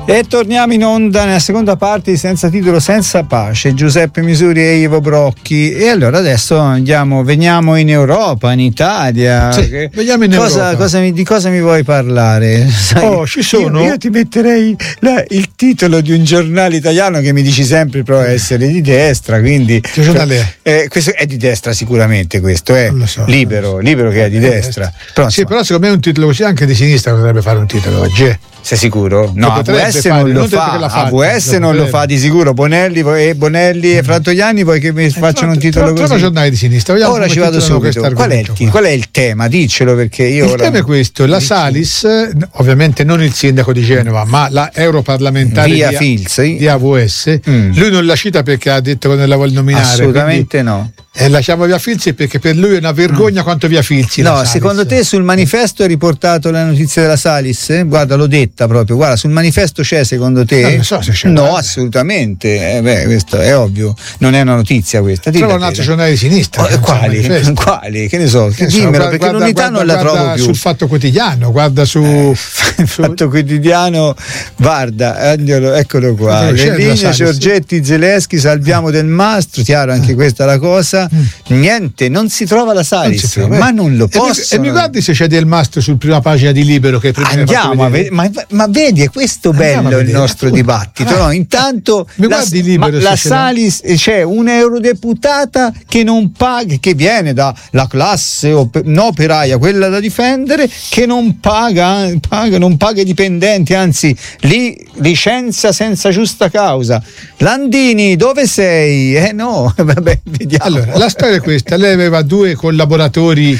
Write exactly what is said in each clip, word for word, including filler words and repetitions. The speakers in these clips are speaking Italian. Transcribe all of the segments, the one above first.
E torniamo in onda nella seconda parte di Senza Titolo Senza Pace, Giuseppe Misuri e Ivo Brocchi. E allora adesso andiamo, veniamo in Europa, in Italia. Sì, che, veniamo in cosa, Europa. Cosa mi, di cosa mi vuoi parlare? Sai, oh, ci sono. Io, io ti metterei la, il titolo di un giornale italiano che mi dici sempre però essere di destra, quindi. Che giornale è? Eh, questo è di destra sicuramente, questo è so, libero, libero che è di destra. Però, sì, insomma, però secondo me un titolo così anche di sinistra potrebbe fare un titolo oggi. Sei sicuro? No, A V S fare, non lo non fa, fa A V S non lo fa di sicuro. Bonelli e Bonelli e Frantoianni vuoi che mi eh, facciano un titolo così? Trova giornali di sinistra. Ora ci vado subito. Qual è, il t- qual è il tema? Diccelo perché io il ora tema è questo, la Salis, ovviamente non il sindaco di Genova, ma la europarlamentare Via di, Filzi. di A V S. Mm. Lui non la cita perché ha detto che non la vuole nominare. Assolutamente no. E lasciamo Via Filzi perché per lui è una vergogna mm. quanto Via Filzi. No, secondo te sul manifesto è riportato la notizia della Salis? Guarda, l'ho detta proprio. Guarda, sul manifesto c'è secondo te? Non so se c'è. No, guarda. assolutamente. Eh, beh, questo è ovvio. Non è una notizia questa. Trova un altro giornale di sinistra. Oh, quali? Quali? Che ne so? Che dimmelo, guarda, perché l'unità guarda, non la guarda trovo più. Sul Fatto Quotidiano, guarda su. Eh, il Fatto Quotidiano, guarda, eccolo, eccolo qua. Le linee Giorgetti, Zelensky, salviamo Del Mastro. Chiaro, anche questa è la cosa. Niente. Non si trova la Salis, non ma non lo posso. E mi guardi se c'è Del Mastro sul prima pagina di Libero che andiamo a vedere. Ma, ma vedi, è questo bello il nostro dibattito. No? Intanto mi la, guardi Libero la Salis c'è, c'è un'eurodeputata che non paga, che viene dalla classe op- no, operaia, quella da difendere, che non paga, paga, non paga i dipendenti, anzi li licenzia senza giusta causa. Landini, dove sei? Eh no, vabbè, vediamo. Allora, la storia è questa. Lei aveva due collaboratori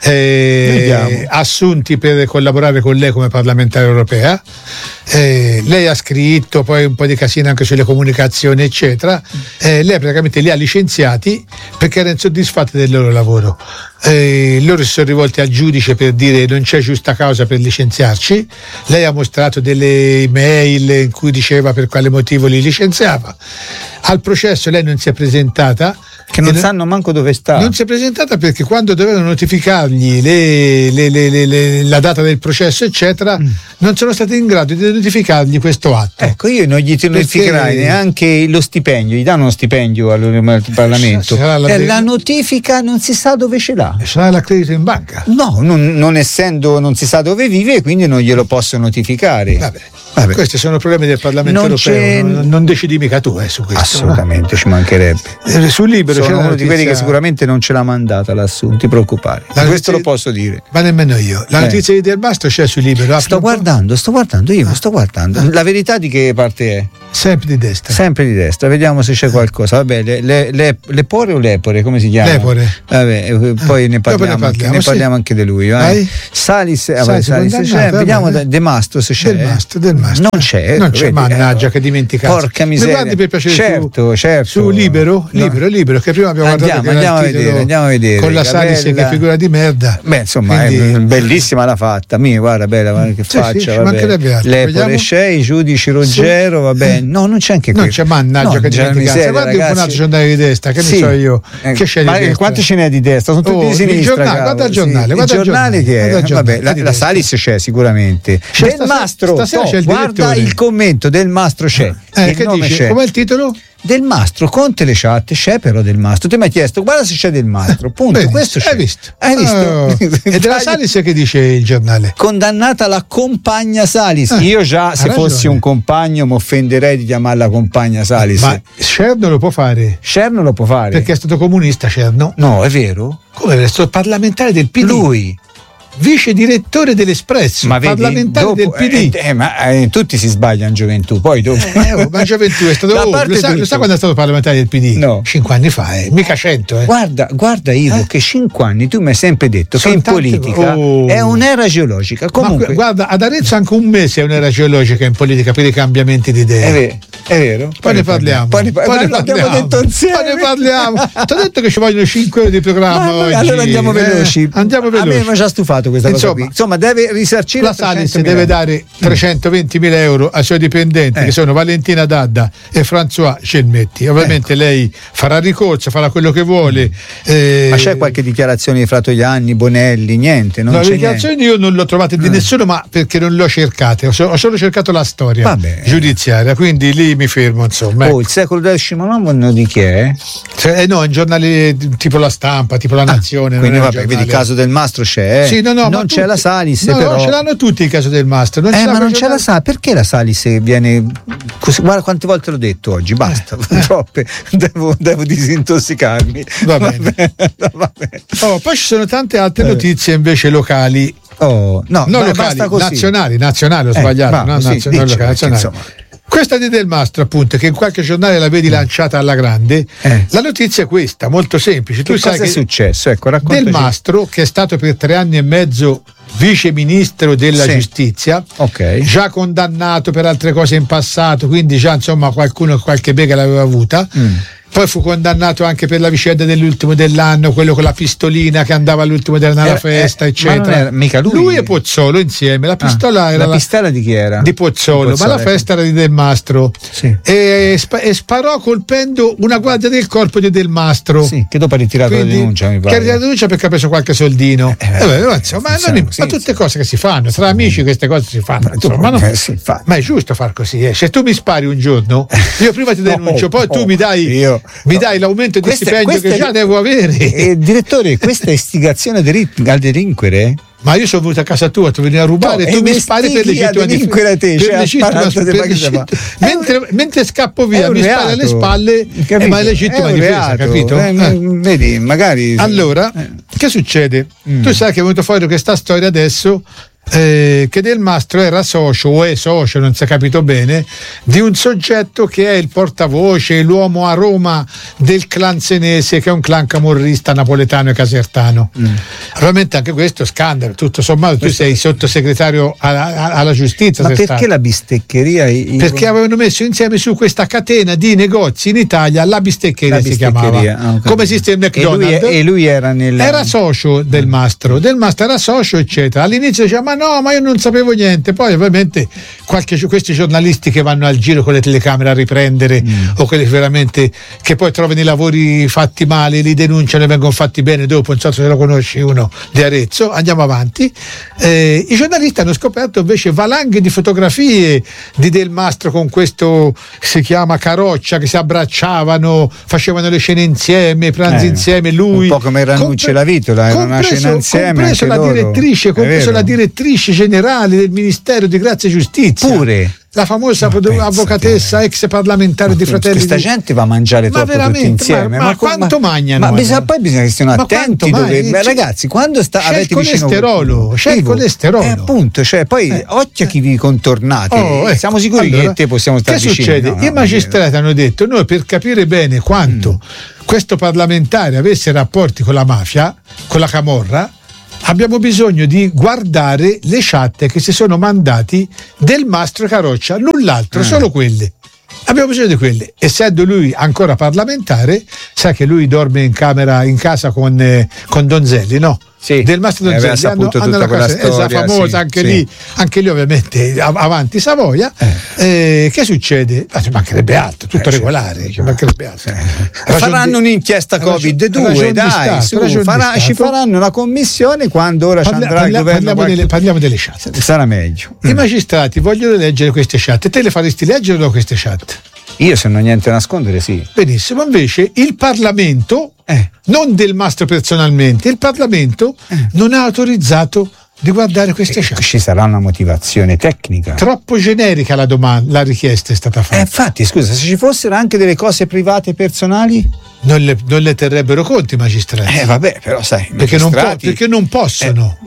eh, assunti per collaborare con lei come parlamentare europea. Eh, lei ha scritto poi un po' di casino anche sulle comunicazioni eccetera. Eh, lei praticamente li ha licenziati perché erano insoddisfatti del loro lavoro. Eh, loro si sono rivolti al giudice per dire non c'è giusta causa per licenziarci. Lei ha mostrato delle email in cui diceva per quale motivo li licenziava. Al processo lei non si è presentata, che non sanno manco dove sta. Non si è presentata perché quando dovevano notificargli le, le, le, le, le, la data del processo eccetera, mm. non sono stati in grado di notificargli questo atto. Ecco, io non gli notificherai perché... neanche lo stipendio, gli danno uno stipendio al Parlamento. La, la, la notifica non si sa dove ce l'ha. Sarà l'accredito in banca. No, non, non essendo, non si sa dove vive, quindi non glielo posso notificare. Vabbè. Vabbè. Questi sono problemi del Parlamento non europeo, non, non decidi mica tu eh, su questo. Assolutamente, no? Ci mancherebbe. Eh, sul Libero sono c'è uno notizia... di quelli che sicuramente non ce l'ha mandata lassù, non ti preoccupare. La questo notizia... lo posso dire. Ma nemmeno io. La eh. notizia di Del Mastro c'è sul Libero. Sto guardando, sto guardando, io sto guardando. La verità di che parte è? Sempre di destra. Sempre di destra, vediamo se c'è qualcosa. Vabbè, le, le, le, lepore o lepore, come si chiama? Lepore. Vabbè, poi ah, ne parliamo, ne parliamo, anche, ne parliamo sì. anche di lui. Eh. Salis, ah, Salis, Salis c'è, vediamo De Mastro se c'è. Del Mastro, Del Mastro. Non c'è. Non c'è, vedi, mannaggia, eh, che dimenticato. Porca miseria. Mi guardi per piacere certo, su, certo. su Libero, Libero, no. Libero, che prima abbiamo andiamo, guardato andiamo, che a vedere, andiamo a vedere. Con la Salis che figura di merda. Beh, insomma, quindi... è bellissima la fatta. Mi guarda, bella, guarda che sì, faccia. Sì, mancherebbe altro. Lepore c'è, i giudici Ruggero, sì. vabbè. No, non c'è anche questo. Non c'è mannaggia no, che dimenticanza. Guardi un po' un altro giornale di destra, che sì. ne so io. Eh, che c'è di ma destra? Quanto ce n'è di destra? Sono tutti oh, di sinistra. Il giornale, guarda il giornale, guarda il giornale che è. Vabbè, la, la Salis c'è sicuramente. C'è Del Mastro, stasera c'è il guarda il commento del Mastro c'è. Eh, che dice? Com'è il titolo? Del Mastro con telechat c'è però Del Mastro. Ti mi hai chiesto guarda se c'è Del Mastro, punto. Bene, questo c'è. Hai visto? Hai visto? Oh. E della Salis che dice il giornale? Condannata la compagna Salis. Ah, io già se ragione. fossi un compagno mi offenderei di chiamarla compagna Salis. Ma Scer non lo può fare. Scer non lo può fare perché è stato comunista Scer, no? No, è vero? Come è stato parlamentare del P D? Lui vice direttore dell'Espresso, ma vedi, parlamentare dopo, del P D. Eh, eh, ma eh, tutti si sbagliano in gioventù, poi dopo. Eh, oh, ma in gioventù è stato. Oh, lo, sa, lo sa quando è stato parlamentare del P D? No. Cinque anni fa, eh. Mica cento. Eh. Guarda, guarda Ivo, eh? che cinque anni tu mi hai sempre detto Sono che in tante... politica oh. è un'era geologica. Comunque, ma, guarda, ad Arezzo anche un mese è un'era geologica in politica per i cambiamenti di idee. Eh, È vero? Poi, poi ne parliamo. Poi ne, poi poi ne parliamo. Detto insieme. Poi ne parliamo. Ti ho detto che ci vogliono cinque ore di programma ma, oggi. Allora andiamo veloci. Eh, andiamo veloci. A me mi ha già stufato questa Insomma, cosa qui. Insomma, deve risarcire la Salis deve dare trecentoventimila euro ai suoi dipendenti, eh. che sono Valentina D'Adda e François Gelmetti. Ovviamente ecco. lei farà ricorso, farà quello che vuole. Eh, ma c'è qualche dichiarazione di Fratoianni, Bonelli, niente? Non no, c'è le dichiarazioni niente. Io non le ho trovate di eh. nessuno, ma perché non le ho cercate, ho solo cercato la storia Vabbè. giudiziaria, quindi lì mi fermo, insomma. Oh, il secolo decimonono di chi è? Cioè, eh, no, in giornali tipo La Stampa, tipo La Nazione. Ah, quindi vabbè, vedi il caso del Mastro c'è, eh? sì, no, no, non c'è tutti, la Salis, no, però no, ce l'hanno tutti il caso del Mastro. Non eh, ce ma non giornali... c'è la Salis, perché la Salis viene così? Guarda quante volte l'ho detto oggi, basta, eh. troppe, devo, devo disintossicarmi. Va bene. Va bene. Oh, poi ci sono tante altre eh. notizie invece locali. Oh, no, non locali, nazionali, nazionali, ho eh, sbagliato, va, no, sì, nazionali, dice, locali, nazionali. Insomma. Questa di Del Mastro, appunto, che in qualche giornale la vedi lanciata alla grande, eh. la notizia è questa, molto semplice. Che tu cosa sai è che successo? Ecco, Del Mastro, che è stato per tre anni e mezzo vice ministro della sì. giustizia, okay. già condannato per altre cose in passato, quindi già insomma qualcuno qualche bega l'aveva avuta. Mm. Poi fu condannato anche per la vicenda dell'ultimo dell'anno, quello con la pistolina che andava all'ultimo dell'anno alla festa, eh, eccetera. Ma non era mica lui. Lui e Pozzolo insieme. La pistola ah, era la pistola di chi era? Di Pozzolo, Pozzolo, ma la festa era di Del Mastro. Sì. E, sp- e sparò colpendo una guardia del corpo di Del Mastro. Sì, che dopo ha ritirato Quindi, la denuncia, mi pare. Che ha ritirato la denuncia perché ha preso qualche soldino. Eh, eh, beh, insomma, ma, non, sì, ma tutte sì. cose che si fanno, tra amici queste cose si fanno. Insomma, ma, non, si fa. ma è giusto far così. Eh. Se tu mi spari un giorno, io prima ti denuncio, no, poi tu no, mi dai, io, mi no. dai l'aumento di questa, stipendio questa che già devo avere. Eh, direttore, questa è istigazione a delinquere? Ma io sono venuto a casa tua, tu venivi a rubare, no, tu mi spari per legittima difesa. Mentre, mentre scappo via, mi spari alle spalle, è ma è legittima difesa, reato, capito? Eh, eh. Vedi, magari. Allora, eh. che succede? Mm. Tu sai che è venuto fuori questa storia adesso. Eh, che Del Mastro era socio o è socio, non si è capito bene, di un soggetto che è il portavoce, l'uomo a Roma del clan senese, che è un clan camorrista napoletano e casertano. Mm. Ovviamente anche questo scandalo, tutto sommato questo tu sei sottosegretario alla, alla giustizia. Ma perché stato. La bisteccheria? I... Perché avevano messo insieme su questa catena di negozi in Italia la bisteccheria, la bisteccheria si chiamava, ah, come esiste il McDonald's, e lui, e lui era nel era socio Del Mastro, Del Mastro era socio eccetera. All'inizio diceva ma no, ma io non sapevo niente. Poi ovviamente qualche, questi giornalisti che vanno al giro con le telecamere a riprendere mm. o quelli veramente che poi trovano i lavori fatti male, li denunciano e vengono fatti bene dopo, non so se lo conosci uno di Arezzo, andiamo avanti. Eh, i giornalisti hanno scoperto invece valanghe di fotografie di Del Mastro con questo si chiama Caroccia, che si abbracciavano, facevano le scene insieme, pranzi eh, insieme, lui un po' come Ranucci e la Vitola, era una scena insieme, compreso la loro. direttrice compreso la direttrice generale del Ministero di Grazia e Giustizia, pure la famosa no, avvocatessa ex parlamentare ma di Fratelli questa di... gente va a mangiare ma troppo tutti insieme ma, ma, ma quanto ma, mangiano ma bisogna, poi bisogna che stiano attenti dove, ma ragazzi quando sta, c'è avete il colesterolo c'è il colesterolo eh, appunto cioè, poi eh. occhio a chi vi contornate oh, ecco. Siamo sicuri allora, che te possiamo stare che vicini succede? No, i no, magistrati no. hanno detto noi per capire bene quanto mm. questo parlamentare avesse rapporti con la mafia, con la camorra, abbiamo bisogno di guardare le chat che si sono mandati Del Mastro e Caroccia, null'altro, ah. solo quelle. Abbiamo bisogno di quelle. Essendo lui ancora parlamentare, sa che lui dorme in camera, in casa con, eh, con Donzelli, no? Sì, Del Mastro Donzelli hanno, hanno la casa storia, famosa sì, anche, sì. Lì, anche lì ovviamente avanti Savoia. Eh. Eh, che succede? Ma ci mancherebbe altro, tutto eh, regolare, sì, ci mancherebbe altro. Eh. Faranno di, un'inchiesta Covid due, dai, Stato, su, farà, ci faranno una commissione quando ora Parla, ci andrà parla, il governo. Parliamo, delle, parliamo delle chat. Sarà meglio. I magistrati vogliono leggere queste chat, te le faresti leggere o queste chat? Io se non ho niente da nascondere sì. Benissimo, invece il Parlamento, eh. non Del Mastro personalmente, il Parlamento eh. non ha autorizzato di guardare queste chat. Ci sarà una motivazione tecnica. Troppo generica la domanda, la richiesta è stata fatta. Eh, infatti, scusa, se ci fossero anche delle cose private personali? Non le, non le terrebbero conto i magistrati. Eh vabbè, però sai, perché non, po- perché non possono. Eh.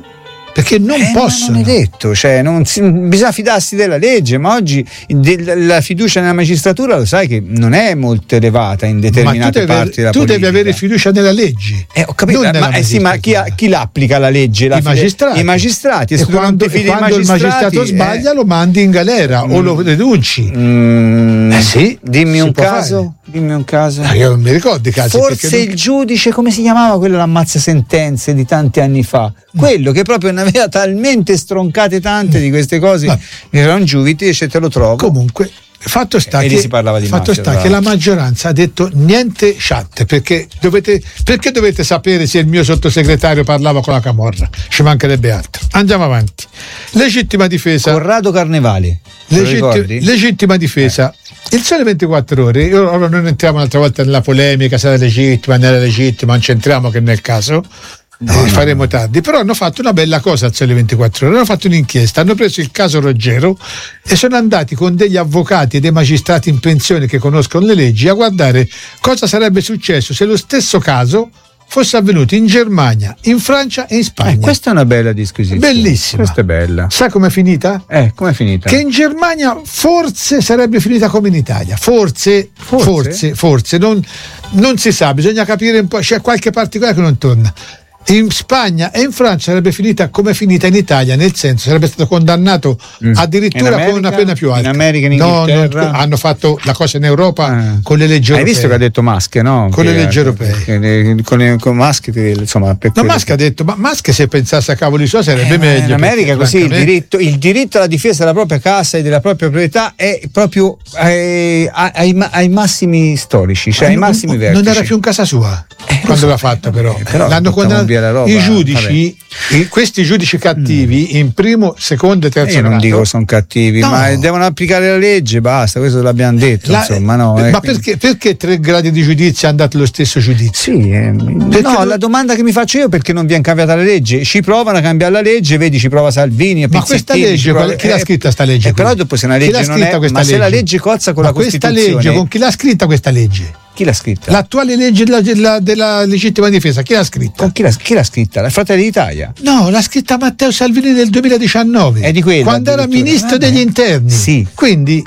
perché non eh, possono. Non è detto, cioè, non si, bisogna fidarsi della legge, ma oggi de, la fiducia nella magistratura lo sai che non è molto elevata in determinate ma parti della tu politica. devi avere fiducia nella legge. Eh, ho capito, ma, eh, sì, ma chi, ha, chi l'applica la legge? La I magistrati. I magistrati. E, e quando, e quando il magistrato sbaglia eh. lo mandi in galera mm. o lo denunci. Mm. Eh sì, dimmi un caso. Fare. Dimmi un caso. Ah, io non mi ricordo i casi. Forse il non... giudice, come si chiamava quello l'ammazza sentenze di tanti anni fa? Mm. Quello che proprio ne aveva talmente stroncate tante mm. di queste cose ma... che era un giudice, te lo trovo. Comunque, fatto sta, e che, si parlava di fatto mafia, sta che la maggioranza ha detto niente chat, perché dovete, perché dovete sapere se il mio sottosegretario parlava con la camorra? Ci mancherebbe altro. Andiamo avanti. Legittima difesa. Corrado Carnevali. Legitti- legittima difesa. Eh. Il Sole ventiquattro Ore, ora non entriamo un'altra volta nella polemica se era legittima, non era legittima, non c'entriamo che nel caso. No, eh, faremo no. tardi, però hanno fatto una bella cosa al Sole ventiquattro Ore, hanno fatto un'inchiesta, hanno preso il caso Ruggero e sono andati con degli avvocati e dei magistrati in pensione che conoscono le leggi a guardare cosa sarebbe successo se lo stesso caso fosse avvenuto in Germania, in Francia e in Spagna. Eh, questa è una bella disquisizione. Bellissima. Questa è bella. Sai com'è finita? Eh, com'è finita? Che in Germania forse sarebbe finita come in Italia. Forse, forse, forse, forse non, non si sa, bisogna capire un po', c'è qualche particolare che non torna. In Spagna e in Francia sarebbe finita come è finita in Italia, nel senso sarebbe stato condannato mm. addirittura America, con una pena più alta. In America, in Inghilterra. No, no, hanno fatto la cosa in Europa ah. con le leggi europee. Hai visto che ha detto Musk, no? Con che le leggi europee. Che, con, le, con Musk, che, insomma, per no, Musk ha detto, ma Musk se pensasse a cavoli suoi sarebbe eh, meglio. In America così il diritto, il diritto alla difesa della propria casa e della propria proprietà è proprio ai, ai, ai massimi storici, cioè ai non, massimi vertici. Non era più in casa sua eh, quando so, l'ha fatto, però, eh, però l'hanno condannato i giudici. I, questi giudici cattivi mm. in primo, secondo e terzo io non grado. dico sono cattivi, no. ma devono applicare la legge, basta, questo l'abbiamo detto. La, insomma, no, ma eh, perché, perché tre gradi di giudizio hanno dato lo stesso giudizio? Sì, eh, no, non... la domanda che mi faccio io è perché non viene cambiata la legge. Ci provano a cambiare la legge, vedi, ci prova Salvini. Ma questa legge, prova... chi l'ha scritta sta legge? Eh, però dopo se una legge non è, ma legge? Se la legge cozza con ma la Costituzione. Questa legge, con chi l'ha scritta questa legge? Chi l'ha scritta? L'attuale legge della, della, della legittima difesa, chi l'ha scritta? Con chi l'ha, chi l'ha scritta? La Fratelli d'Italia? No, l'ha scritta Matteo Salvini nel duemiladiciannove. È di quella, quando era ministro degli interni. Sì. Quindi.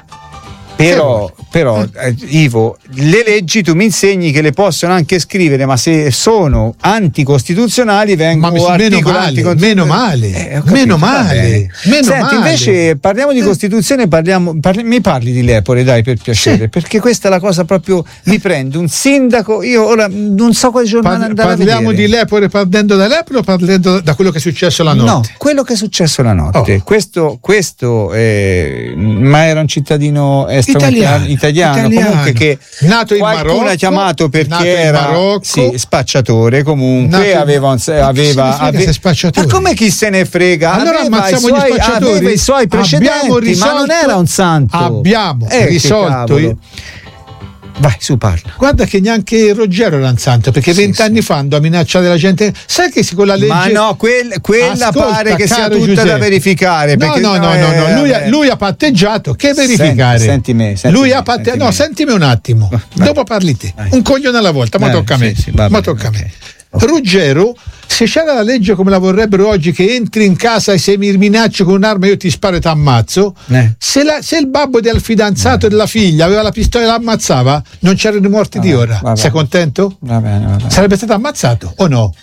Però, però eh, Ivo, le leggi tu mi insegni che le possono anche scrivere, ma se sono anticostituzionali vengono ma meno male, meno male, eh, meno male, meno Senti, male. Invece parliamo di Costituzione, parliamo, parli, mi parli di Lepore, dai, per piacere, sì. Perché questa è la cosa proprio, mi prende un sindaco, io ora non so quale giornata Par- andare parliamo a vedere. Di Lepore partendo da Lepore o partendo da quello che è successo la notte? No, quello che è successo la notte. Oh. Questo, questo eh, ma era un cittadino Italiano, italiano, italiano comunque che nato in qualcuno Marocco, ha chiamato perché nato era in Marocco, sì, spacciatore comunque nato, aveva, un, aveva, aveva spacciatore. Ma come chi se ne frega? Allora aveva ammazziamo i suoi, gli spacciatori, aveva i suoi precedenti, risolto, ma non era un santo. Abbiamo eh, risolto io. Vai, su, parla. Guarda che neanche Ruggero era un santo, perché vent'anni sì, fa andò a minacciare la gente. Sai che con la legge. Ma no, quel, quella Ascolta, pare che sia tutta Giuseppe. Da verificare. No, no, no, no, no. Lui, ha, lui ha patteggiato. Che verificare? Senti, senti me. Senti lui me, ha patteggiato. senti No, me. sentimi un attimo. Vai. Dopo parli te. Vai. Un coglione alla volta, ma eh, tocca a me. Sì, sì, ma bene, tocca okay. a me. Ruggero, se c'era la legge come la vorrebbero oggi, che entri in casa e se mi minacci con un'arma io ti sparo e ti ammazzo, eh. se, la, se il babbo del fidanzato e della figlia aveva la pistola e la ammazzava, non c'erano i morti vabbè, di ora. vabbè. Sei contento? Va bene, va bene. Sarebbe stato ammazzato o no?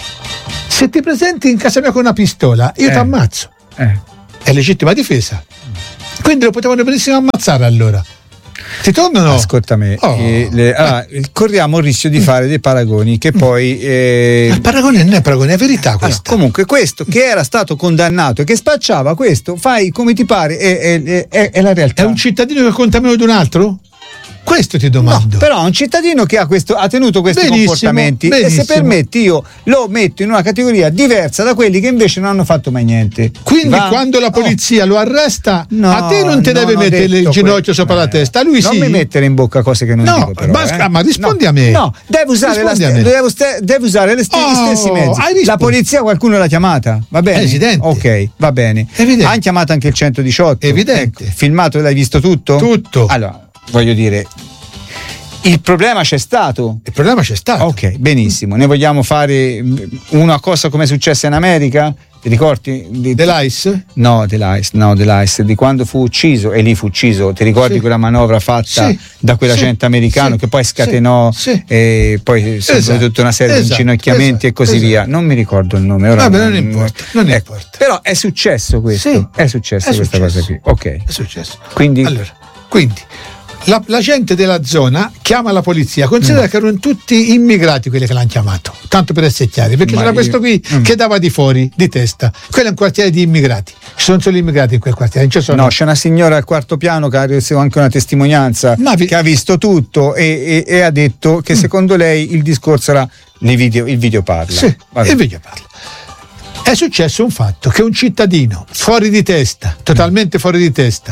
Se ti presenti in casa mia con una pistola, io eh. ti ammazzo. Eh. È legittima difesa. Quindi lo potevano benissimo ammazzare allora. Ti tornano? Ascolta me, oh. eh, le, allora, corriamo il rischio di fare dei paragoni che poi eh, il paragone non è paragone, è verità questa. Allora, comunque questo che era stato condannato e che spacciava questo, fai come ti pare, è, è, è, è la realtà. È un cittadino che conta meno di un altro? Questo ti domando. No, però un cittadino che ha, questo, ha tenuto questi benissimo, comportamenti benissimo. E se permetti io lo metto in una categoria diversa da quelli che invece non hanno fatto mai niente. Quindi Va? quando la polizia oh. lo arresta, no, a te non ti deve mettere il ginocchio sopra eh, la testa, a lui non sì. Non mi mettere in bocca cose che non no, dico però. Ma, eh. ma rispondi no, a me. No, deve usare, la st- deve, st- deve usare le st- oh, gli stessi mezzi. La polizia qualcuno l'ha chiamata, va bene? Evidente. Ok, va bene. Evidente. Hanno chiamato anche il centodiciotto. Evidente. Ecco, filmato, l'hai visto tutto? Tutto. Allora, voglio dire, il problema c'è stato. Il problema c'è stato. Ok, benissimo. Ne vogliamo fare una cosa come è successa in America? Ti ricordi? Di, dell'Ice? No, dell'Ice, no, dell'Ice, di quando fu ucciso, e lì fu ucciso, ti ricordi sì. quella manovra fatta sì. da quell'agente sì. americano sì. che poi scatenò sì. e poi esatto. tutta una serie esatto. di inginocchiamenti esatto. e così esatto. via. Non mi ricordo il nome. Ora Vabbè, non, non importa, non ecco. importa. Però è successo questo, sì. è successo è questa successo. cosa qui. Ok. È successo. Quindi, allora, quindi La, la gente della zona chiama la polizia, considera mm. che erano tutti immigrati quelli che l'hanno chiamato, tanto per essere chiari, perché Ma c'era io... questo qui mm. che dava di fuori, di testa. Quello è un quartiere di immigrati, ci sono solo immigrati in quel quartiere, non ci sono... No, c'è una signora al quarto piano che ha ricevuto anche una testimonianza vi... che ha visto tutto e, e, e ha detto che mm. secondo lei il discorso era il video, il video parla. Sì, Vabbè. il video parla. È successo un fatto che un cittadino fuori di testa, totalmente fuori di testa,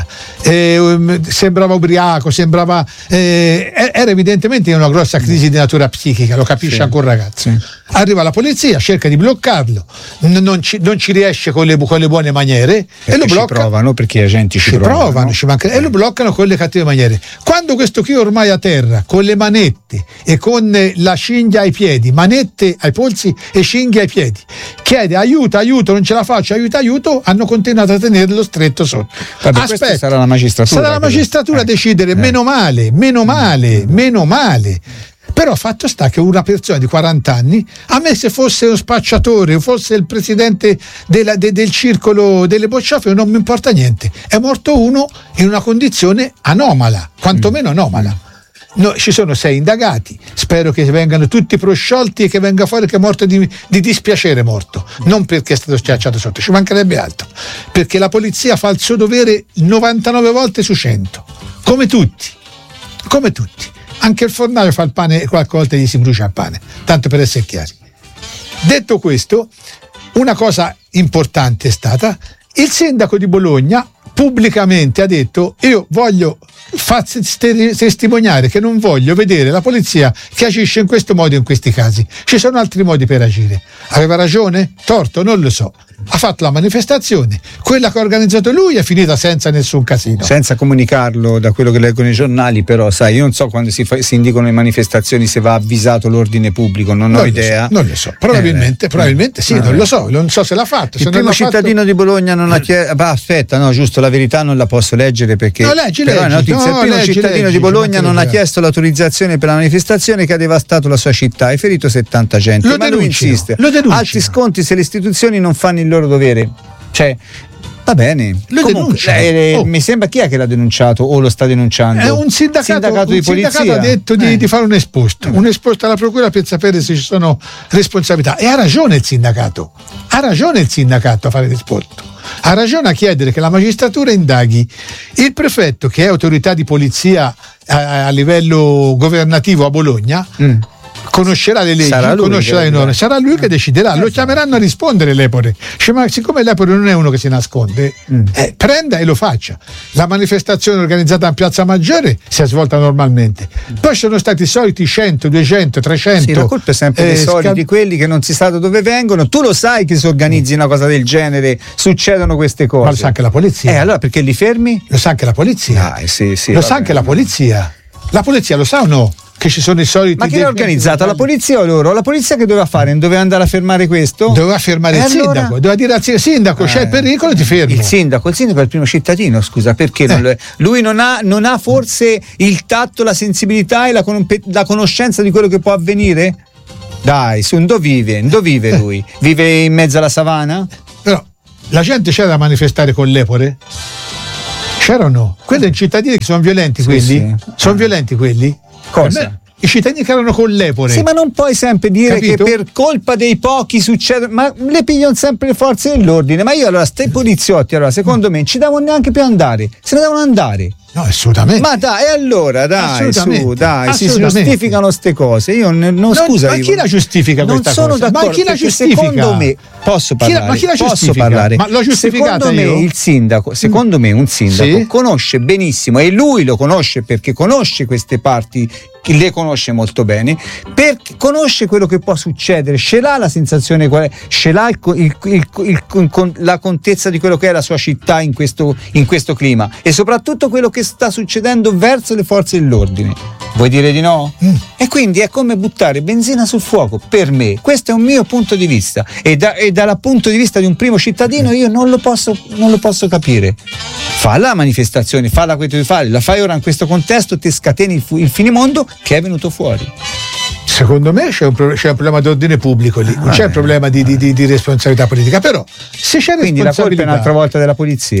eh, sembrava ubriaco, sembrava eh, era evidentemente in una grossa crisi di natura psichica, lo capisce sì. anche un ragazzo. Sì. Arriva la polizia, cerca di bloccarlo, n- non, ci, non ci riesce con le, con le buone maniere perché e lo bloccano. Ci provano, perché i gente ci, ci provano, provano ci manca, eh. e lo bloccano con le cattive maniere. Quando questo qui ormai a terra, con le manette e con la cinghia ai piedi, manette ai polsi e cinghia ai piedi, chiede aiuto aiuto, aiuto, non ce la faccio, aiuto, aiuto, hanno continuato a tenerlo stretto sotto. Vabbè, aspetta, sarà la magistratura. Sarà la magistratura a eh. decidere, eh. meno male, meno male, mm. meno male. Però fatto sta che una persona di quaranta anni, a me se fosse uno spacciatore o fosse il presidente della, de, del circolo delle bocciafe non mi importa niente. È morto uno in una condizione anomala, quantomeno anomala. No, ci sono sei indagati, spero che vengano tutti prosciolti e che venga fuori che è morto di, di dispiacere morto, non perché è stato schiacciato sotto, ci mancherebbe altro, perché la polizia fa il suo dovere novantanove volte su cento, come tutti, come tutti, anche il fornaio fa il pane e qualche volta gli si brucia il pane, tanto per essere chiari. Detto questo, una cosa importante è stata, il sindaco di Bologna pubblicamente ha detto: io voglio far testimoniare che non voglio vedere la polizia che agisce in questo modo in questi casi. Ci sono altri modi per agire. Aveva ragione? Torto? Non lo so. Ha fatto la manifestazione, quella che ha organizzato lui è finita senza nessun casino, senza comunicarlo, da quello che leggono i giornali. Però sai, io non so quando si, fa, si indicano le manifestazioni se va avvisato l'ordine pubblico, non, non ho idea so, non lo so, probabilmente, eh, probabilmente sì, eh, non lo so, non so se l'ha fatto. Il se primo non cittadino fatto... di Bologna non ha chiesto, bah, aspetta, no, giusto, la verità non la posso leggere perché no, leggi, però leggi, è notizia. no, il primo leggi, cittadino leggi, di Bologna non ha chiesto l'autorizzazione per la manifestazione che ha devastato la sua città e ferito settanta gente, lo ma lui insiste. Lo Altri sconti se le istituzioni non fanno il loro dovere. Cioè, va bene. Lo Comunque, eh, oh. Mi sembra chi è che l'ha denunciato o lo sta denunciando? È un sindacato, sindacato un di polizia. sindacato ha detto eh. di, di fare un esposto, un esposto alla procura per sapere se ci sono responsabilità. E ha ragione il sindacato. Ha ragione il sindacato a fare l'esposto. Ha ragione a chiedere che la magistratura indaghi il prefetto, che è autorità di polizia a, a livello governativo a Bologna. Mm. Conoscerà le leggi, sarà conoscerà le norme, sarà lui che deciderà, lo chiameranno a rispondere l'Epore. Cioè, ma siccome l'Epore non è uno che si nasconde, mm. eh, prenda e lo faccia. La manifestazione organizzata in Piazza Maggiore si è svolta normalmente, poi sono stati i soliti cento, duecento, trecento. Sì, la colpa è sempre eh, dei soliti, sca- quelli che non si sa da dove vengono. Tu lo sai che se organizzi una cosa del genere succedono queste cose. Ma lo sa anche la polizia. Eh, allora perché li fermi? Lo sa anche la polizia. Ah, sì, sì, lo vabbè. sa anche la polizia. La polizia lo sa o no? Che ci sono i soliti. Ma chi l'ha organizzata? La polizia o loro? La polizia che doveva fare? Non doveva andare a fermare questo? Doveva fermare e il allora? sindaco, doveva dire al sindaco: eh, c'è il pericolo, ti fermo. Il sindaco, il sindaco è il primo cittadino, scusa, perché eh. non, lui non ha, non ha forse il tatto, la sensibilità e la, la conoscenza di quello che può avvenire? Dai, su, dove vive? Dove vive lui? Vive in mezzo alla savana? Però la gente c'era da manifestare con l'Epore? C'era o no? Quelli cittadini che sono violenti, sì, quelli? Sì. Sono violenti quelli? Cosa? I cittadini che erano con l'Epore. Sì, ma non puoi sempre dire Capito? Che per colpa dei pochi succede, ma le pigliano sempre le forze dell'ordine. Ma io allora, stai poliziotti, allora, secondo me, non ci devono neanche più andare. Se ne devono andare. No, assolutamente. Ma dai, e allora dai, su, dai, si giustificano ste cose. Io non, non scusa. Ma chi la giustifica non questa sono cosa? D'accordo, ma chi la giustifica? Secondo me, posso parlare? Chi la, ma chi la posso giustifica? parlare? Ma l'ho giustificata secondo io? me il sindaco, secondo me un sindaco sì? conosce benissimo, e lui lo conosce perché conosce queste parti le conosce molto bene, perché conosce quello che può succedere, ce l'ha la sensazione qual è, ce l'ha il, il, il, il, il, la contezza di quello che è la sua città in questo, in questo clima, e soprattutto quello che sta succedendo verso le forze dell'ordine. Vuoi dire di no? Mm. E quindi è come buttare benzina sul fuoco, per me. Questo è un mio punto di vista, e, da, e dal punto di vista di un primo cittadino io non lo posso, non lo posso capire. Fa la manifestazione, fa la quello che devi fare, la fai ora in questo contesto, ti scateni il, il finimondo che è venuto fuori. Secondo me c'è un, pro- c'è un problema di ordine pubblico lì, non ah, c'è un problema di, di, di, di responsabilità politica, però se c'è quindi responsabilità... Quindi la colpa è un'altra volta della polizia?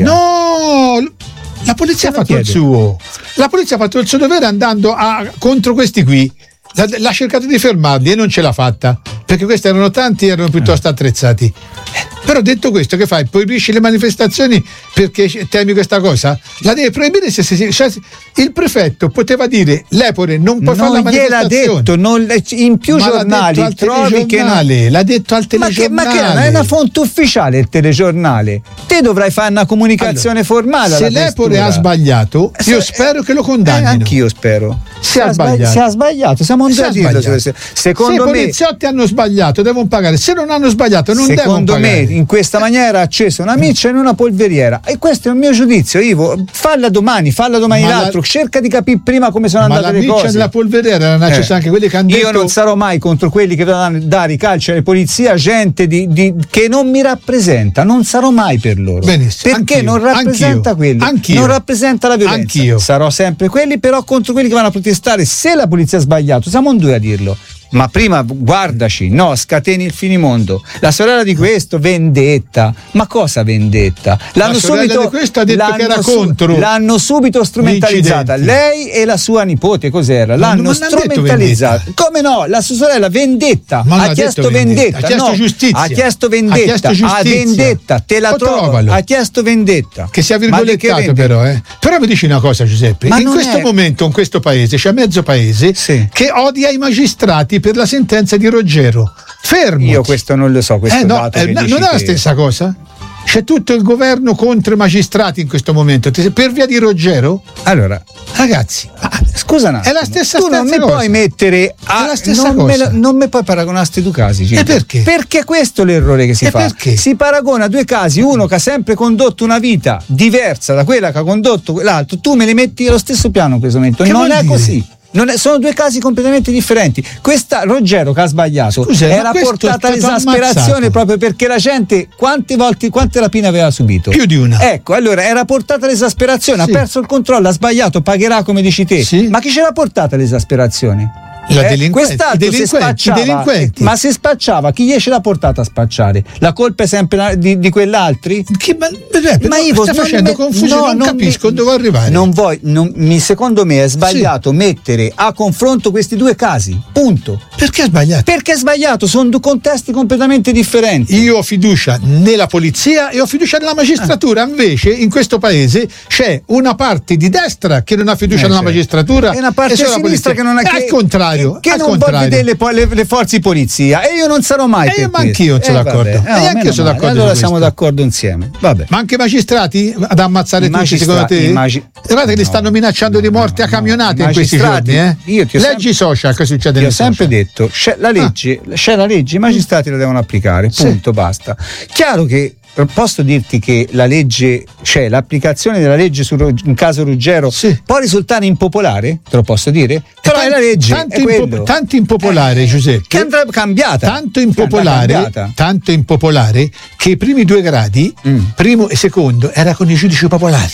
No! La polizia ha fatto chiede? il suo, la polizia ha fatto il suo dovere andando a, contro questi qui, l'ha, l'ha cercato di fermarli e non ce l'ha fatta, perché questi erano tanti e erano piuttosto attrezzati. Però detto questo, che fai? Proibisci le manifestazioni perché temi questa cosa? La devi proibire se, se, se cioè, il prefetto poteva dire l'Epore non può fare la manifestazione. Gliel'ha detto, non, in più ma giornali l'ha detto al trovi che non... l'ha detto al telegiornale. Ma che, ma che non è una fonte ufficiale il telegiornale? Te dovrai fare una comunicazione allora, formale. Se l'Epore ha sbagliato, io se, spero che lo condannino. Eh, anch'io spero. Se ha sbagliato. Se ha sbagliato, siamo andati a dirlo. Se, secondo se me, i poliziotti hanno sbagliato, devono pagare. Se non hanno sbagliato, non devono pagare. Secondo me, in questa maniera ha acceso una miccia in una polveriera, e questo è il mio giudizio. Ivo, falla domani, falla domani ma l'altro, la... cerca di capire prima come sono ma andate le cose. Ma la miccia nella polveriera erano accese eh. anche quelli che hanno detto... Io non sarò mai contro quelli che devono dare i calci alle polizia, gente di, di, che non mi rappresenta, non sarò mai per loro. Benissimo, perché anch'io, non rappresenta anch'io, quelli, anch'io, non rappresenta la violenza. Anch'io. Sarò sempre quelli, però contro quelli che vanno a protestare. Se la polizia ha sbagliato, siamo in due a dirlo. Ma prima guardaci, no, scateni il finimondo. La sorella di questo, vendetta. Ma cosa vendetta? L'hanno la sorella subito, di questo ha detto che era contro. L'hanno subito strumentalizzata. Lei e la sua nipote, cos'era? L'hanno non strumentalizzata. Come no? La sua sorella vendetta. Ma ha chiesto vendetta. vendetta. Ha chiesto no, giustizia. Ha chiesto vendetta. Ha chiesto giustizia. Ha vendetta. Te la trovo. Ha chiesto vendetta. Che sia virgolettato però, eh. Però mi dici una cosa, Giuseppe. Ma in questo è... momento, in questo paese, c'è mezzo paese sì. che odia i magistrati per la sentenza di Roggero. Fermo. Io questo non lo so, questo eh no, dato eh, che non dici è la che... stessa cosa? C'è tutto il governo contro i magistrati in questo momento per via di Roggero? Allora, ragazzi, scusa un attimo, è la stessa tu non mi cosa. puoi mettere a, è la stessa non, cosa. Me, non mi puoi paragonare a sti due casi. E perché? Perché questo è l'errore che si e fa. Perché? Si paragona due casi, uno che ha sempre condotto una vita diversa da quella che ha condotto l'altro, tu me li metti allo stesso piano in questo momento. Che non è dire? Così. Non è, sono due casi completamente differenti. Questa Roggero che ha sbagliato Scusa, era portata all'esasperazione proprio perché la gente quante volte quante rapine aveva subito? Più di una. Ecco, allora era portata all'esasperazione, sì. Ha perso il controllo, ha sbagliato, pagherà come dici te. Sì. Ma chi ce l'ha portata all'esasperazione? La eh, delinquenti, quest'altro i delinquenti, si spacciava, i delinquenti. Ma se spacciava, chi gli ce l'ha portata a spacciare? La colpa è sempre di, di quell'altri? Che, ma beh, ma Ivo, sta facendo me, confusione, no, non, non capisco mi, dove arrivare. Non vuoi, non, mi, secondo me è sbagliato sì. mettere a confronto questi due casi. Punto. Perché è sbagliato? Perché è sbagliato, sono due contesti completamente differenti. Io ho fiducia nella polizia e ho fiducia nella magistratura. Ah. Invece in questo paese c'è una parte di destra che non ha fiducia eh, nella certo. magistratura e una parte e di sinistra che non ha che, al contrario, che, che al non contrario. vuole vedere le, le forze di polizia, e io non sarò mai e per io ma anch'io sono eh, d'accordo eh, no, e anche io sono d'accordo allora siamo d'accordo insieme. Vabbè. Ma anche i magistrati ad ammazzare tutti secondo te? Magi- guarda che li stanno minacciando no, di morte no, a camionate no, in questi giorni eh? Io ti leggi i social che succede io ho sempre social. detto c'è la legge ah. c'è la legge, i magistrati la devono applicare, punto, sì. Basta. Chiaro che posso dirti che la legge, cioè l'applicazione della legge sul in caso Ruggero sì. può risultare impopolare, te lo posso dire, però tanto, è la legge, tanto, è impo- tanto impopolare eh, Giuseppe, che andrà cambiata, tanto impopolare, cambiata. tanto impopolare che i primi due gradi, mm. primo e secondo, era con i giudici popolari,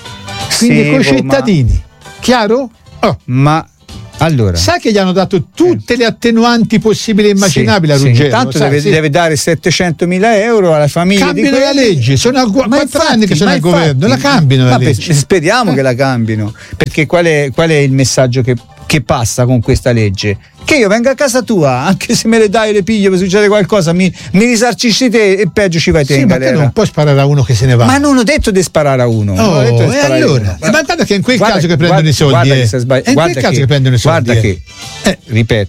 quindi sì, con i cittadini, ma... chiaro? Oh. Ma allora, sai che gli hanno dato tutte le attenuanti possibili e immaginabili sì, a Ruggero? Sì, intanto deve, sì. deve dare settecentomila euro alla famiglia. Cambino di la legge, sono a qu- quattro infatti, anni che sono al governo, la cambino la legge. Speriamo eh. che la cambino, perché qual è, qual è il messaggio che, che passa con questa legge? Che io venga a casa tua, anche se me le dai le piglio, se succede qualcosa, mi, mi risarcisci te e peggio ci vai te sì, in ma galera. Te non puoi sparare a uno che se ne va. Ma non ho detto di sparare a uno. Oh, detto e allora? Ma guarda che è in quel guarda, caso che prendono guarda, i soldi. Guarda eh. che sbagli- è in guarda quel caso che, che prendono i soldi. Guarda eh. che, eh, ripeto,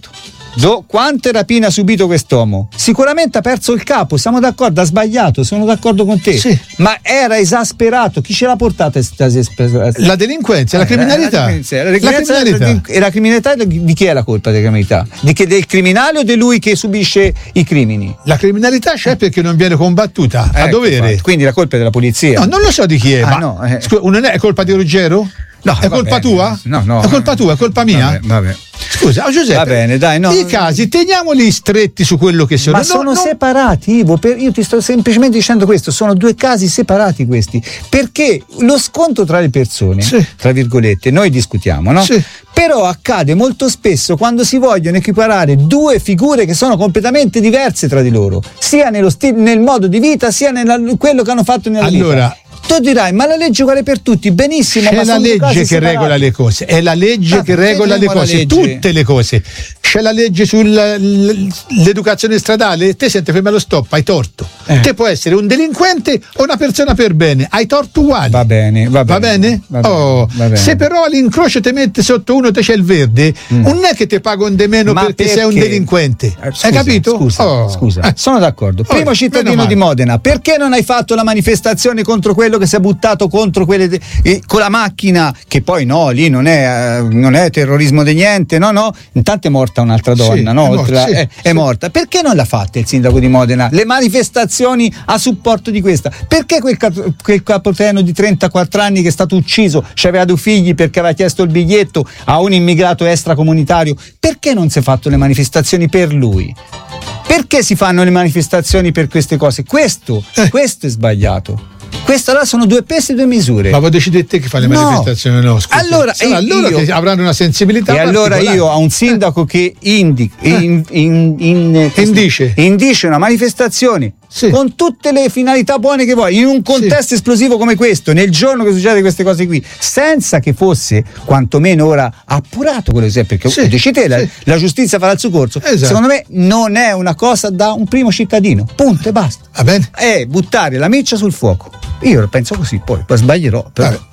Do, quante rapine ha subito quest'uomo? Sicuramente ha perso il capo, siamo d'accordo, ha sbagliato, sono d'accordo con te. Sì. Ma era esasperato, chi ce l'ha portata esasperato? La delinquenza, la criminalità. La criminalità. E la criminalità di chi è la colpa della criminalità? Di che, del criminale o di lui che subisce i crimini? La criminalità c'è perché non viene combattuta a Ecco, dovere. infatti. Quindi la colpa è della polizia. No, non lo so di chi è, Ah, ma no, eh. scusa, non è colpa di Ruggero? No, è va colpa bene. tua? No, no. È colpa tua, è colpa mia? Vabbè, vabbè. Scusa, oh, Giuseppe. Va bene, dai, no. I casi teniamoli stretti su quello che sono. Ma No, sono no. separati, Ivo, per- io ti sto semplicemente dicendo questo, sono due casi separati questi, perché lo scontro tra le persone, Sì. tra virgolette, noi discutiamo, no? Sì. Però accade molto spesso quando si vogliono equiparare due figure che sono completamente diverse tra di loro, sia nello sti- nel modo di vita, sia in quello che hanno fatto nella Allora, vita. Tu dirai, ma la legge uguale per tutti, benissimo, C'è ma la sono due legge casi che separati. regola le cose, è la legge Ah, che regola le teniamo la cose, legge. tutte le cose. C'è la legge sull'educazione stradale, te senti fermo allo stop, hai torto. Eh. Te può essere un delinquente o una persona per bene, hai torto uguali. Va bene, va Va bene. bene? Va bene, Oh, va bene. se però all'incrocio ti mette sotto uno te c'è il verde, non è che ti pagano di meno Ma perché, sei un perché? delinquente. Eh, scusa, hai capito? Scusa, Oh. scusa. Eh. Sono d'accordo. Primo Oh, cittadino meno di male. Modena, perché non hai fatto la manifestazione contro quello che si è buttato contro quelle de- eh, con la macchina? Che poi no, lì non è, eh, non è terrorismo di niente, no, no. Intanto è morta un'altra donna, Sì, no? è Oltre morta, la- sì, eh, è sì. morta. Perché non l'ha fatta il sindaco di Modena? Le manifestazioni a supporto di questa. Perché quel, cap- quel capotreno di trentaquattro anni che è stato ucciso, aveva due figli perché aveva chiesto il biglietto a un immigrato extracomunitario? Perché non si è fatto le manifestazioni per lui? Perché si fanno le manifestazioni per queste cose? Questo, Eh. questo è sbagliato. Questo allora sono due pesi e due misure. Ma voi decidete te che fa le No. manifestazioni o no? Scusa. Allora, Sarà io- loro io- che avranno una sensibilità E allora particolare. io a un sindaco che indica, in, in, in- Indice. indice una manifestazione Sì. con tutte le finalità buone che vuoi, in un contesto esplosivo come questo, nel giorno che succede queste cose qui, senza che fosse quantomeno ora appurato quello che sia, perché Sì, dici te, la, sì. la giustizia farà il suo corso. Esatto. Secondo me non è una cosa da un primo cittadino, punto e basta. Va bene? È buttare la miccia sul fuoco. Io lo penso così, poi, poi sbaglierò. Però. Vabbè.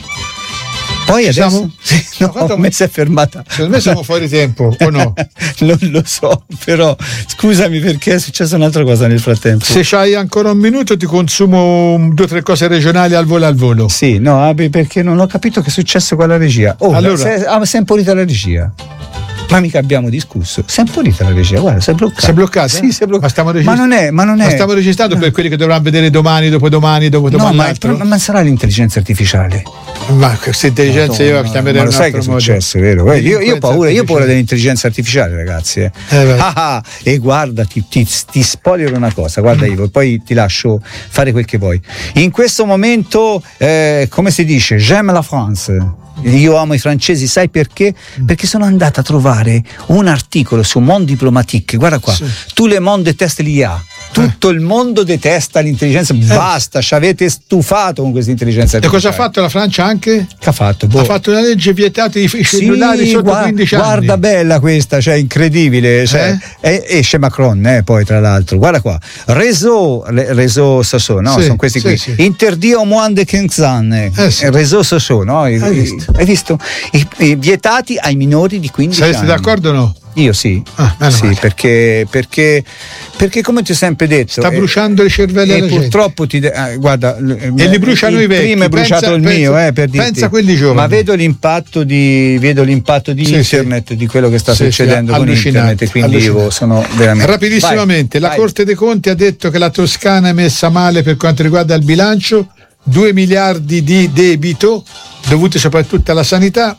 Poi Ci adesso siamo? sì, no, Quanto- me si è fermata. Secondo me siamo fuori tempo, o no? Non lo so, però scusami perché è successa un'altra cosa nel frattempo. Se c'hai ancora un minuto ti consumo un- due o tre cose regionali al volo al volo. Sì, no, Abi, perché non ho capito che è successo con la regia. Oh, Allora- se, ah, si è impolita la regia. Ma mica abbiamo discusso. Si è impolita la regia, guarda, si è bloccata. Si è bloccata? Sì, si è bloccata. Ma stiamo Ma regist- non è, ma non Ma è. stiamo registrando per quelli che dovranno vedere domani, dopodomani, dopodomani. No, ma, il l'altro? pro- ma sarà l'intelligenza artificiale. Ma questa intelligenza io la Madonna, chiamerei ma in lo un sai che è altro modo. successo, vero? Guarda, Io, io ho paura, io ho paura Artificiale. dell'intelligenza artificiale, ragazzi. Eh. Eh, beh. Ah, ah, e guarda, ti, ti, ti spoilerò una cosa, guarda Mm. Ivo, poi ti lascio fare quel che vuoi. In questo momento, eh, come si dice, j'aime la France. Io amo i francesi, sai perché? Perché sono andata a trovare un articolo su Monde Diplomatique, guarda qua, Sì. tu le monde deteste l'I A. Tutto il mondo detesta l'intelligenza, basta, ci avete stufato con questa intelligenza E artificiale. cosa ha fatto la Francia anche? Che ha fatto? Boh. Ha fatto una legge vietata i i cellulari Sì, sotto gua- quindici anni. guarda bella questa, cioè incredibile, cioè, e- esce Macron eh, poi tra l'altro, guarda qua, réseau, le- réseau social, no? Sì, Sono questi sì, qui, sì. interdit au moins de quinze ans, Eh, sì. réseau social, no? I- Hai i- visto? hai visto? I- i- vietati ai minori di quindici Saresti anni. d'accordo o no? Io sì, Ah, meno sì male. perché, perché, perché come ti ho sempre detto Sta eh, bruciando i cervelli e alla gente. purtroppo ti de- ah, guarda, E li bruciano i vecchi. prima è bruciato Pensa- il pensa- mio eh, per dirti. pensa a quelli giovani. Ma vedo l'impatto di vedo l'impatto di Sì, internet, di quello che sta Sì, sì, succedendo con allucinante, internet, e quindi io allucinante. sono veramente Rapidissimamente, Vai, la vai. Corte dei Conti ha detto che la Toscana è messa male per quanto riguarda il bilancio, due miliardi di debito dovuti soprattutto alla sanità.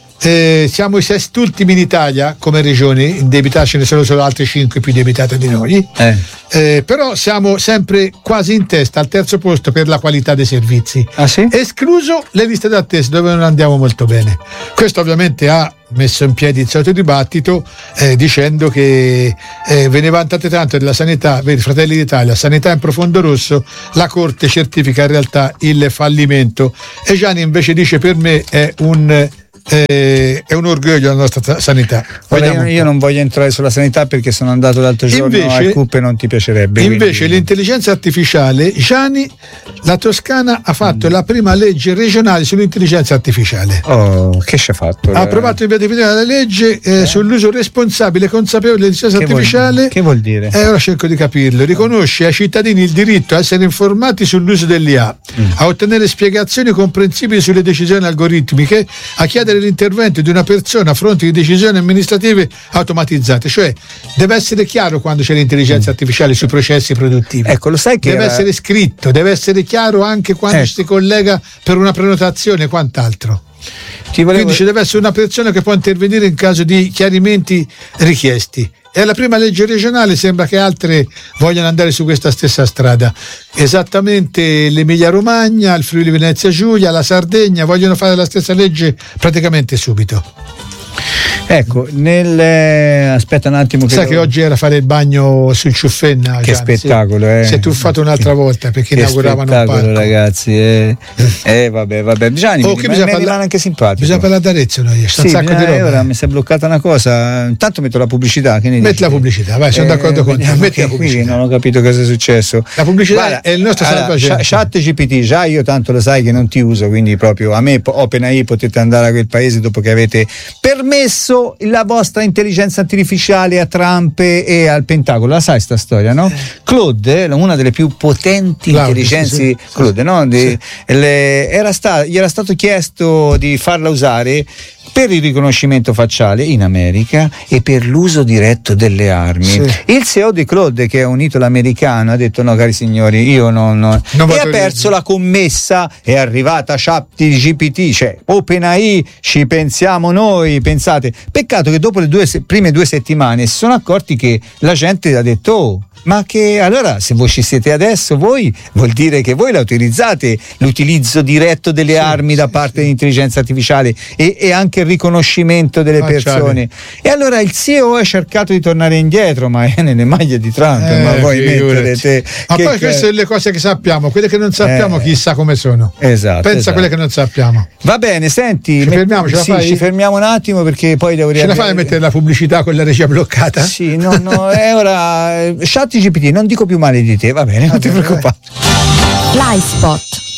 Eh, siamo i sestultimi in Italia come regione, in debità ce ne sono solo altri cinque più debitate di noi. Eh. Eh, però siamo sempre quasi in testa, al terzo posto per la qualità dei servizi. Ah sì? Escluso le liste d'attesa dove non andiamo molto bene. Questo ovviamente ha messo in piedi il solito dibattito eh, dicendo che eh, ve ne vantate tanto della sanità, vedi, Fratelli d'Italia, sanità in profondo rosso, la Corte certifica in realtà il fallimento. E Gianni invece dice per me è un eh, è un orgoglio la nostra sanità. Ora, io, io non voglio entrare sulla sanità perché sono andato l'altro giorno invece, a Cup e non ti piacerebbe. Invece quindi... l'intelligenza artificiale, Gianni, la Toscana ha fatto mm. la prima legge regionale sull'intelligenza artificiale. Oh, che ci ha fatto? Ha approvato in via definitiva la legge eh, eh? sull'uso responsabile e consapevole dell'intelligenza che artificiale. Vuol, che vuol dire? E eh, ora cerco di capirlo. Riconosce ai cittadini il diritto a essere informati sull'uso dell'I A, mm. a ottenere spiegazioni comprensibili sulle decisioni algoritmiche, a chiedere l'intervento di una persona a fronte di decisioni amministrative automatizzate. Cioè deve essere chiaro quando c'è l'intelligenza mm. artificiale sui processi produttivi. Ecco, lo sai che deve era... essere scritto, deve essere chiaro anche quando ecco. si collega per una prenotazione e quant'altro. Ti volevo... Quindi ci deve essere una persona che può intervenire in caso di chiarimenti richiesti. E la prima legge regionale sembra che altre vogliano andare su questa stessa strada. Esattamente l'Emilia Romagna, il Friuli Venezia Giulia, la Sardegna vogliono fare la stessa legge praticamente subito. Ecco, nel eh, aspetta un attimo. Che Sai lo... che oggi era fare il bagno sul Ciuffenna. Che Gianni, spettacolo, si, eh. si è tuffato un'altra volta perché che inauguravano un palco. Ragazzi, eh. eh vabbè, vabbè. Gianni, oh, mi, che mi, bisogna mi parla... rimane anche simpatico. Bisogna parlare d'Arezzo noi, c'è sì, un sacco bisogna, di roba. Ora mi si è bloccata una cosa. Intanto metto la pubblicità. Che ne Metti dici? la pubblicità, vai, sono eh, d'accordo con te. Metti la pubblicità. Non ho capito cosa è successo. La pubblicità Guarda, è il nostro allora, salvagente. Chat G P T, già io tanto lo sai che non ti uso, quindi proprio a me OpenAI potete andare a quel paese dopo che avete permesso la vostra intelligenza artificiale a Trump e al Pentagono. La sai sta storia, no? Claude, una delle più potenti Claude, intelligenze sì, sì, Claude, sì, no? Di, sì. le, era sta, gli era stato chiesto di farla usare per il riconoscimento facciale in America e per l'uso diretto delle armi. Sì. Il C E O di Claude, che è un italo americano, ha detto no cari signori, io non, non... non e ha perso la commessa. È arrivata Chat G P T, cioè OpenAI, ci pensiamo noi, pensate. Peccato che dopo le due se- prime due settimane si sono accorti che la gente ha detto oh, ma che allora se voi ci siete adesso voi vuol dire che voi la utilizzate l'utilizzo diretto delle sì, armi sì, da parte sì. dell'intelligenza artificiale e, e anche il riconoscimento delle ah, persone e allora il C E O ha cercato di tornare indietro ma è nelle maglie di Trump eh, ma voi mettere te ma che, poi queste sono le cose che sappiamo, quelle che non sappiamo eh, chissà come sono, esatto, pensa esatto. a quelle che non sappiamo. Va bene, senti, ci fermiamo, ce la sì, fai? ci fermiamo un attimo perché poi devo ce la fai a mettere la pubblicità con la regia bloccata? Sì, no, no, è ora Chat G P T, non dico più male di te, va bene, non ti preoccupare. Fly Spot.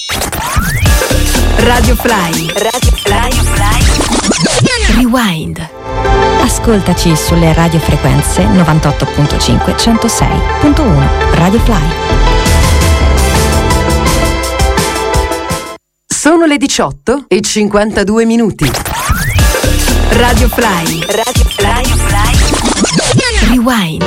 Radio Fly. Radio Fly. Fly. Rewind. Ascoltaci sulle radiofrequenze novantotto virgola cinque, centosei virgola uno. Radio Fly. Sono le diciotto e cinquantadue minuti. Radio Fly. Radio Fly. Fly. Rewind.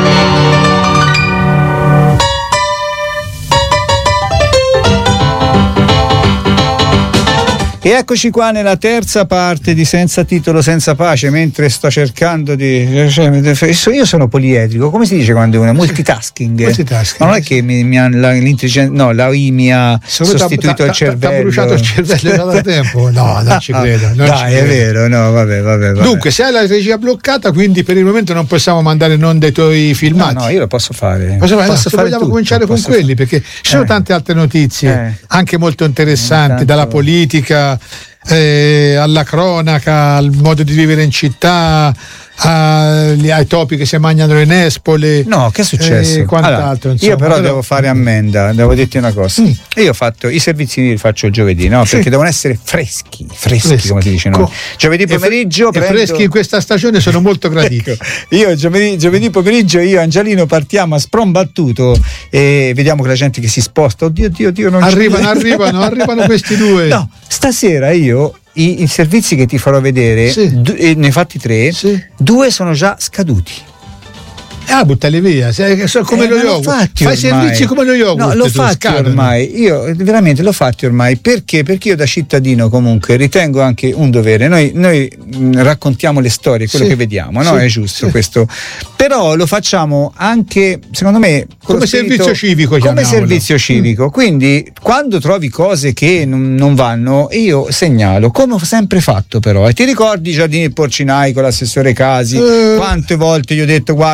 E eccoci qua nella terza parte di Senza titolo senza pace, mentre sto cercando di io sono poliedrico, come si dice quando uno è multitasking, multitasking ma non è che mi, mi ha, la, no, la I mi ha sostituito il cervello, ti ha bruciato il cervello da tempo, no non ci credo non dai ci è credo. vero, no vabbè, vabbè vabbè dunque se hai la regia bloccata quindi per il momento non possiamo mandare in onda i tuoi filmati. No, no io lo posso fare, posso fare, posso no, fare vogliamo tutto, cominciare con quelli fare. Perché ci sono eh. tante altre notizie eh. anche molto interessanti, tanto... dalla politica Eh, alla cronaca, al modo di vivere in città, ai, ai topi che si mangiano le nespole. No, che è successo? Eh, quant'altro, allora, io però, però devo fare ammenda, devo dirti una cosa. Mm. Io ho fatto i servizi li faccio il giovedì, no? Sì. Perché devono essere freschi, freschi, freschi. Come si dice no? Giovedì pomeriggio. E, fre- prendo... e freschi in questa stagione sono molto graditi. Ecco, io giovedì, giovedì pomeriggio, io e Angelino partiamo a sprombattuto e vediamo che la gente che si sposta. Oddio, oddio, oddio, non arrivano, arrivano, arrivano questi due. No, stasera io. I, i servizi che ti farò vedere, sì. du- ne hai fatti tre, sì. due sono già scaduti. Ah, buttali via, sono come eh, lo yogurt. Fai ormai. servizi come lo yogurt. No, l'ho fatti ormai. Io veramente l'ho fatti ormai. Perché? Perché io da cittadino comunque ritengo anche un dovere. Noi, noi mh, raccontiamo le storie, quello sì. che vediamo, no? Sì. È giusto sì. questo. Però lo facciamo anche, secondo me, come servizio civico. Come servizio civico. Mm. Quindi quando trovi cose che non, non vanno, io segnalo, come ho sempre fatto però. E ti ricordi i giardini del Porcinai con l'assessore Casi? Eh. Quante volte gli ho detto guarda che lì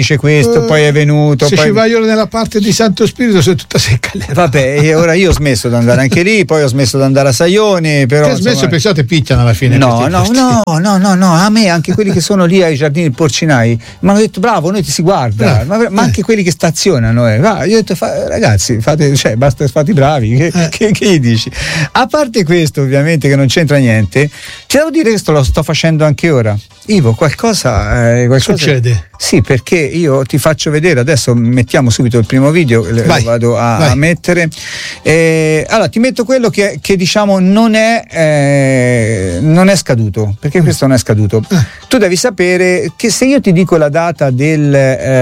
dice questo, uh, poi è venuto. Se poi... ci vai ora nella parte di Santo Spirito sei tutta secca. Vabbè, e ora io ho smesso di andare anche lì, poi ho smesso di andare a Saione. Però che hai smesso, insomma... pensate picchiano alla fine. No, no, no, no, no, no, a me anche quelli che sono lì ai giardini del Porcinai mi hanno detto bravo, noi ti si guarda, eh, ma, ma anche eh. quelli che stazionano, eh. Va, io ho detto fa, ragazzi, fate, cioè, basta, fate i bravi, che, eh. che, che gli dici? A parte questo, ovviamente, che non c'entra niente, ti devo dire che sto, lo sto facendo anche ora. Ivo, qualcosa, eh, qualcosa succede? Sì, perché io ti faccio vedere, adesso mettiamo subito il primo video, vai, lo vado a, a mettere. Eh, allora, ti metto quello che, che diciamo non è, eh, non è scaduto, perché questo non è scaduto. Eh. Tu devi sapere che se io ti dico la data del,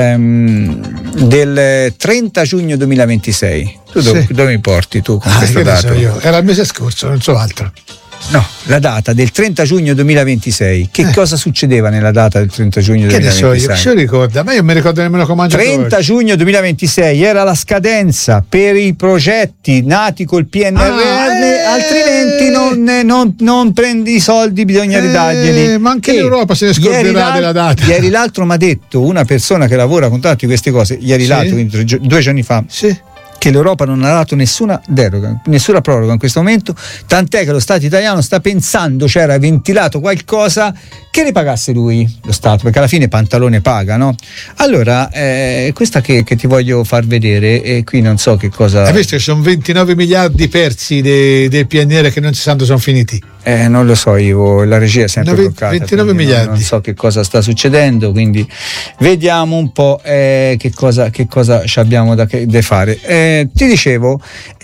ehm, del trenta giugno duemilaventisei, tu dove, sì. dove mi porti tu con ah, questa data? So io. Era il mese scorso, non so altro. No, la data del trenta giugno duemilaventisei. Che eh. cosa succedeva nella data del trenta giugno duemilaventisei? Che ne so io, che se lo ricorda? Ma io mi ricordo nemmeno come trenta giugno duemilaventisei era la scadenza per i progetti nati col P N R R, ah, eh, altrimenti non, non, non prendi i soldi, bisogna eh, ridarglieli. Ma anche l'Europa se ne scorderà della data. Ieri l'altro mi ha detto una persona che lavora con tante di queste cose, ieri sì. l'altro, due giorni fa. Sì. Che l'Europa non ha dato nessuna deroga, nessuna proroga in questo momento, tant'è che lo Stato italiano sta pensando, c'era cioè ventilato qualcosa che ne pagasse lui, lo Stato, perché alla fine Pantalone paga, no? Allora, eh, questa che, che ti voglio far vedere, e qui non so che cosa... Hai visto che sono ventinove miliardi persi de, del P N R R che non si sanno sono finiti? Eh, non lo so Ivo, la regia è sempre bloccata, ventinove miliardi. Non, non so che cosa sta succedendo, quindi vediamo un po' eh, che cosa che cosa ci abbiamo da, da fare. Eh, ti dicevo,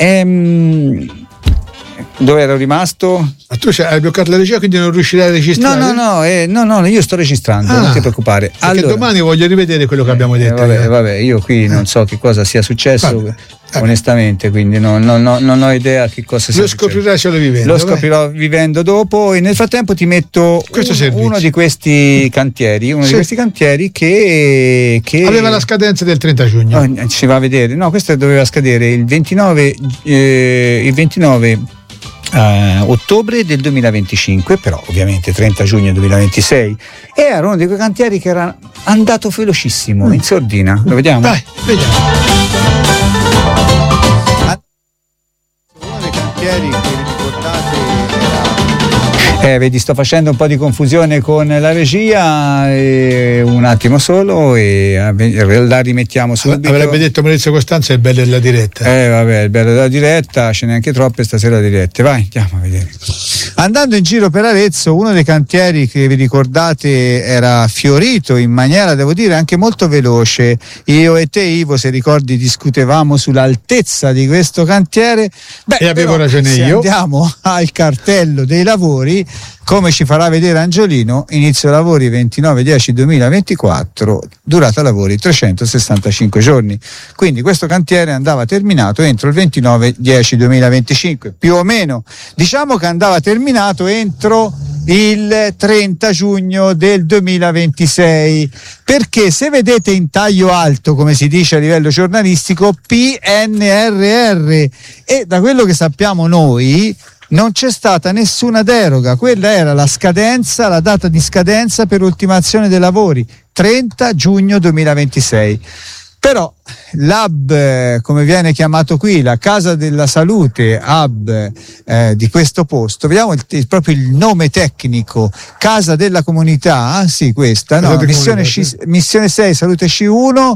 ehm, dove ero rimasto? Ma tu hai bloccato la regia, quindi non riuscirai a registrare? No, no, no, eh, no, no, io sto registrando, ah, non ti preoccupare. Perché allora, domani voglio rivedere quello che abbiamo detto. Eh, vabbè, vabbè, io qui non so che cosa sia successo. Vabbè. Onestamente, quindi no, no, no, non ho idea che cosa sia. Lo scoprirai solo vivendo. Lo scoprirò vai. vivendo dopo, e nel frattempo ti metto un, uno di questi cantieri, uno sì. di questi cantieri che, che aveva la scadenza del trenta giugno. Oh, si va a vedere. No, questo doveva scadere il ventinove eh, il ventinove Uh, ottobre del duemilaventicinque, però ovviamente trenta giugno duemilaventisei, e era uno di quei cantieri che era andato velocissimo, mm. in sordina. Lo vediamo? Dai, vediamo. Uno dei cantieri che vi ricordate era... Eh, vedi, sto facendo un po' di confusione con la regia, e un attimo solo e la rimettiamo subito. Avrebbe detto Maurizio Costanzo è bello della diretta. Eh vabbè, il bello della diretta, ce n'è anche troppe stasera dirette. Vai, andiamo a vedere. Andando in giro per Arezzo, uno dei cantieri che vi ricordate era fiorito in maniera, devo dire, anche molto veloce. Io e te, Ivo, se ricordi, discutevamo sull'altezza di questo cantiere. Beh, e avevo ragione se io. Andiamo al cartello dei lavori, come ci farà vedere Angiolino, inizio lavori ventinove dieci duemilaventiquattro, durata lavori trecentosessantacinque giorni. Quindi questo cantiere andava terminato entro il ventinove dieci duemilaventicinque, più o meno. Diciamo che andava terminato entro il trenta giugno del duemilaventisei, perché se vedete in taglio alto, come si dice a livello giornalistico, P N R R, e da quello che sappiamo noi non c'è stata nessuna deroga, quella era la scadenza, la data di scadenza per ultimazione dei lavori, trenta giugno duemilaventisei. Però l'hub, come viene chiamato qui, la casa della salute hub eh, di questo posto, vediamo il, il, proprio il nome tecnico, casa della comunità, ah, sì, questa, no, missione, C, missione sei salute C uno,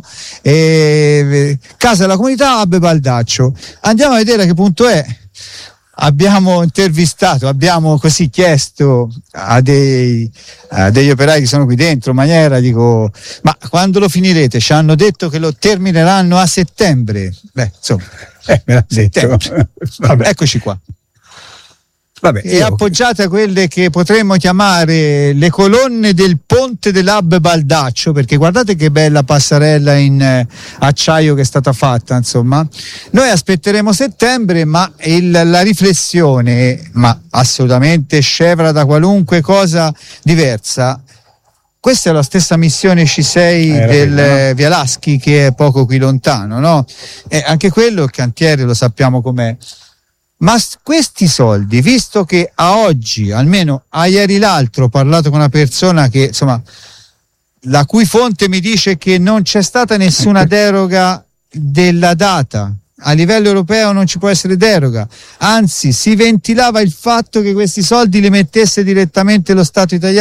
eh, casa della comunità hub Baldaccio. Andiamo a vedere a che punto è. Abbiamo intervistato, abbiamo così chiesto a, dei, a degli operai che sono qui dentro, Maniera, dico, ma quando lo finirete? Ci hanno detto che lo termineranno a settembre. Beh, insomma, eh, me l'ha detto. Vabbè. Eccoci qua. Vabbè, e appoggiate a quelle che potremmo chiamare le colonne del ponte dell'Hub Baldaccio, perché guardate che bella passerella in eh, acciaio che è stata fatta, insomma. Noi aspetteremo settembre, ma il, la riflessione, ma assolutamente scevra da qualunque cosa diversa, questa è la stessa missione C sei eh, del no? Vialaschi, che è poco qui lontano, no? E anche quello, il cantiere, lo sappiamo com'è. Ma questi soldi, visto che a oggi, almeno a ieri l'altro, ho parlato con una persona che insomma la cui fonte mi dice che non c'è stata nessuna deroga della data. A livello europeo non ci può essere deroga, anzi si ventilava il fatto che questi soldi li mettesse direttamente lo Stato italiano